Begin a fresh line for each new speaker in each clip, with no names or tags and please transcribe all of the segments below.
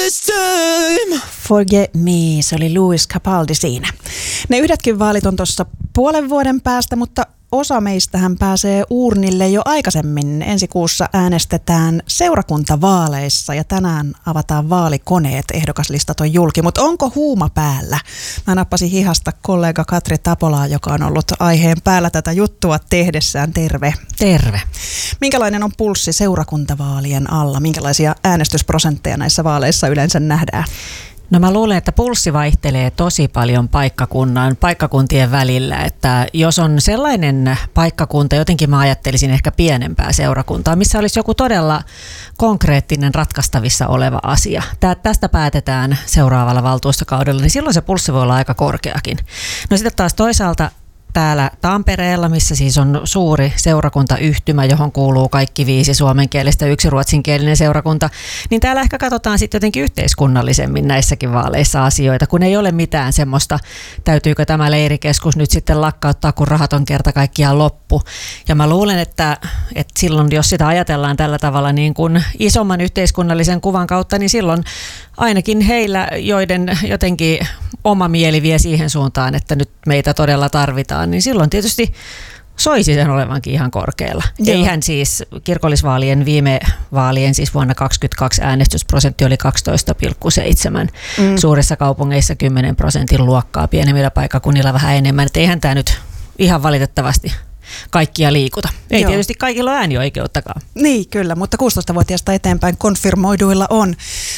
This time, forget me, se oli Louis Capaldi siinä. Ne yhdetkin vaalit on tuossa puolen vuoden päästä, mutta osa meistähän pääsee uurnille jo aikaisemmin. Ensi kuussa äänestetään seurakuntavaaleissa ja tänään avataan vaalikoneet. Ehdokaslistat on julki, mutta onko huuma päällä? Mä nappasin hihasta kollega Katri Tapolaa, joka on ollut aiheen päällä tätä juttua tehdessään. Terve.
Terve.
Minkälainen on pulssi seurakuntavaalien alla? Minkälaisia äänestysprosentteja näissä vaaleissa yleensä nähdään?
No mä luulen, että pulssi vaihtelee tosi paljon paikkakuntien välillä, että jos on sellainen paikkakunta, jotenkin mä ajattelisin ehkä pienempää seurakuntaa, missä olisi joku todella konkreettinen ratkaistavissa oleva asia. Tästä päätetään seuraavalla valtuustokaudella, niin silloin se pulssi voi olla aika korkeakin. No sitten taas toisaalta täällä Tampereella, missä siis on suuri seurakuntayhtymä, johon kuuluu kaikki 5 suomenkielistä, 1 ruotsinkielinen seurakunta, niin täällä ehkä katsotaan sitten jotenkin yhteiskunnallisemmin näissäkin vaaleissa asioita, kun ei ole mitään semmoista, täytyykö tämä leirikeskus nyt sitten lakkauttaa, kun rahat on kerta kaikkiaan loppu. Ja mä luulen, että silloin, jos sitä ajatellaan tällä tavalla niin kuin isomman yhteiskunnallisen kuvan kautta, niin silloin ainakin heillä, joiden jotenkin oma mieli vie siihen suuntaan, että nyt meitä todella tarvitaan, niin silloin tietysti soisi sen olevankin ihan korkealla. Joo. Eihän siis kirkollisvaalien viime vaalien, siis vuonna 2022 äänestysprosentti oli 12,7. Suurissa kaupungeissa 10% luokkaa, pienemmillä paikkakunnilla vähän enemmän. Et eihän tämä nyt ihan valitettavasti kaikkia liikuta. Ei
Joo.
Tietysti kaikilla ole äänioikeuttakaan.
Niin, kyllä, mutta 16-vuotiaasta eteenpäin konfirmoiduilla on.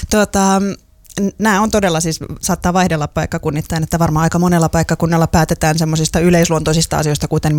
Nämä on todella siis, saattaa vaihdella paikkakunnittain, että varmaan aika monella paikkakunnalla päätetään semmoisista yleisluontoisista asioista, kuten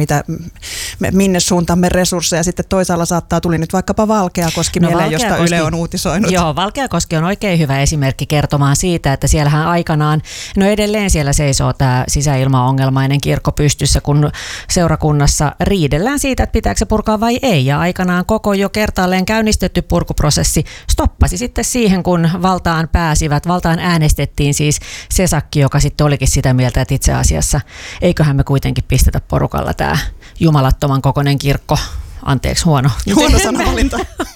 minne suuntaamme resursseja. Sitten toisaalla tuli nyt vaikkapa Valkeakoski mieleen, josta Yle on uutisoinut.
Joo, Valkeakoski on oikein hyvä esimerkki kertomaan siitä, että siellähän aikanaan, no edelleen siellä seisoo tämä sisäilmaongelmainen kirkko pystyssä, kun seurakunnassa riidellään siitä, että pitääkö se purkaa vai ei. Ja aikanaan koko jo kertaalleen käynnistetty purkuprosessi stoppasi sitten siihen, kun valtaan äänestettiin siis se sakki, joka sitten olikin sitä mieltä, että itse asiassa eiköhän me kuitenkin pistetä porukalla tämä jumalattoman kokoinen kirkko. Anteeksi, huono
sanavalinta.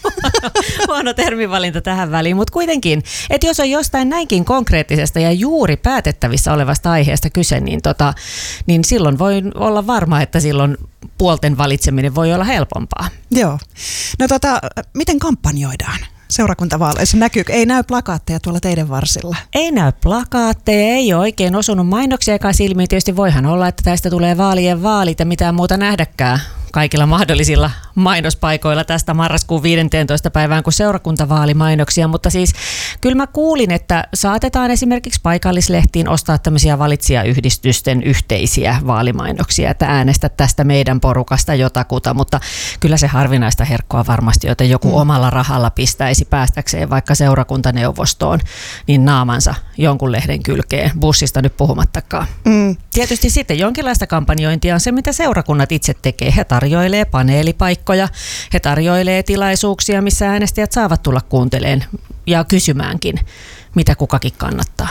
Huono termivalinta tähän väliin, mutta kuitenkin, että jos on jostain näinkin konkreettisesta ja juuri päätettävissä olevasta aiheesta kyse, niin silloin voi olla varma, että silloin puolten valitseminen voi olla helpompaa.
Joo. No miten kampanjoidaan? Seurakuntavaaleissa ei näy plakaatteja tuolla teidän varsilla.
Ei näy plakaatteja, ei ole oikein osunut mainoksiakaan silmiin. Tietysti voihan olla, että tästä tulee vaalien vaalit ja mitään muuta nähdäkään kaikilla mahdollisilla mainospaikoilla tästä marraskuun 15. päivään kuin seurakuntavaalimainoksia, mutta siis kyllä mä kuulin, että saatetaan esimerkiksi paikallislehtiin ostaa tämmöisiä valitsijayhdistysten yhteisiä vaalimainoksia, että äänestä tästä meidän porukasta jotakuta, mutta kyllä se harvinaista herkkoa varmasti, joten joku omalla rahalla pistäisi päästäkseen vaikka seurakuntaneuvostoon, niin naamansa jonkun lehden kylkeen, bussista nyt puhumattakaan. Tietysti sitten jonkinlaista kampanjointia on se, mitä seurakunnat itse tekee. He tarjoilee paneelipaikkoja, he tarjoilee tilaisuuksia, missä äänestäjät saavat tulla kuuntelemaan ja kysymäänkin, mitä kukakin kannattaa.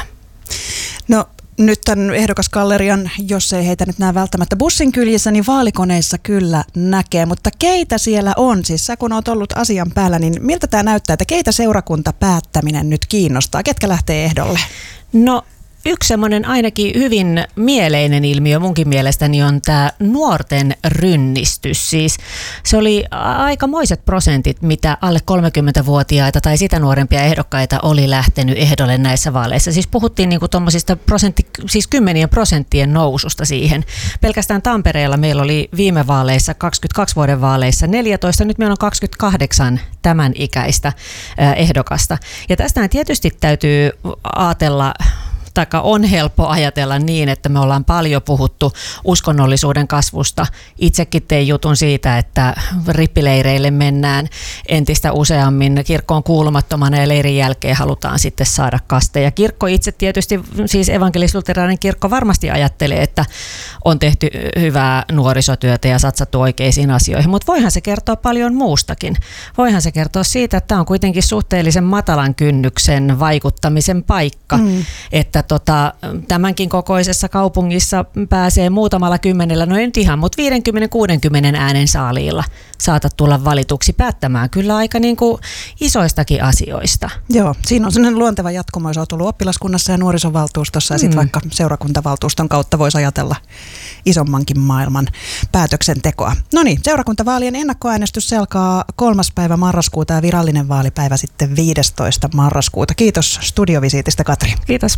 No nyt tämän ehdokasgallerian, jos ei heitä nyt näe välttämättä bussin kyljissä, niin vaalikoneissa kyllä näkee, mutta keitä siellä on? Siis sä kun oot ollut asian päällä, niin miltä tämä näyttää, että keitä seurakuntapäättäminen nyt kiinnostaa? Ketkä lähtee ehdolle?
No yksi semmoinen ainakin hyvin mieleinen ilmiö munkin mielestäni on tämä nuorten rynnistys. Siis se oli aikamoiset prosentit, mitä alle 30-vuotiaita tai sitä nuorempia ehdokkaita oli lähtenyt ehdolle näissä vaaleissa. Siis puhuttiin niinku tommosista siis 10% noususta siihen. Pelkästään Tampereella meillä oli viime vaaleissa, 22 vuoden vaaleissa 14, nyt meillä on 28 tämän ikäistä ehdokasta. Ja tästähän tietysti täytyy ajatella, taikka on helppo ajatella niin, että me ollaan paljon puhuttu uskonnollisuuden kasvusta. Itsekin tein jutun siitä, että rippileireille mennään entistä useammin kirkkoon kuulumattomana ja leirin jälkeen halutaan sitten saada kasteja. Kirkko itse tietysti, siis evankelis-luterilainen kirkko varmasti ajattelee, että on tehty hyvää nuorisotyötä ja satsattu oikeisiin asioihin, mutta voihan se kertoa paljon muustakin. Voihan se kertoa siitä, että tämä on kuitenkin suhteellisen matalan kynnyksen vaikuttamisen paikka, että tämänkin kokoisessa kaupungissa pääsee muutamalla kymmenellä, no ei nyt ihan, mutta 50-60 äänen saaliilla saatat tulla valituksi päättämään kyllä aika niin kuin isoistakin asioista.
Joo, siinä on sellainen luonteva jatkumo, jos olet ollut oppilaskunnassa ja nuorisovaltuustossa ja sitten vaikka seurakuntavaltuuston kautta voisi ajatella isommankin maailman päätöksentekoa. No niin, seurakuntavaalien ennakkoäänestys selkaa 3. päivä marraskuuta ja virallinen vaalipäivä sitten 15. marraskuuta. Kiitos studiovisiitistä, Katri.
Kiitos.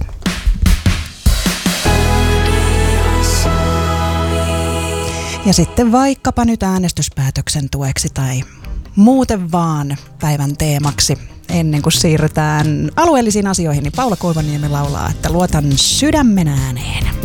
Ja sitten vaikkapa nyt äänestyspäätöksen tueksi tai muuten vaan päivän teemaksi. Ennen kuin siirrytään alueellisiin asioihin, niin Paula Koivaniemi laulaa, että luotan sydämen ääneen.